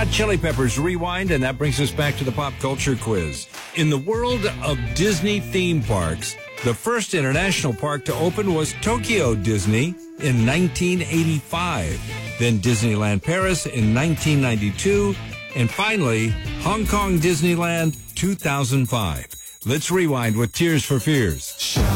Hot Chili Peppers Rewind, and that brings us back to the pop culture quiz. In the world of Disney theme parks, the first international park to open was Tokyo Disney in 1985, then Disneyland Paris in 1992, and finally, Hong Kong Disneyland 2005. Let's rewind with Tears for Fears.